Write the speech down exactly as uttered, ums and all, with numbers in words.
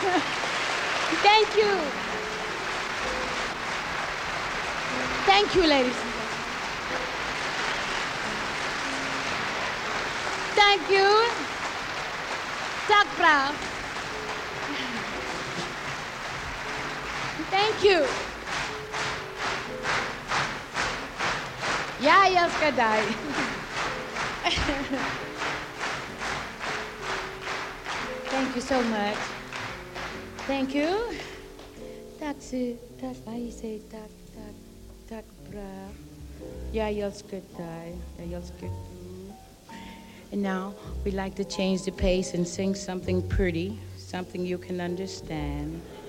Thank you. Thank you, ladies and gentlemen. Thank you. Tak brav. Thank you. Ja, Jaskadai. Thank you so much. Thank you. Taxi, tak, how you say tak, tak, tak brav. Ja, Jaskadai. Ja, Jaskadai. And now we'd like to change the pace and sing something pretty, something you can understand.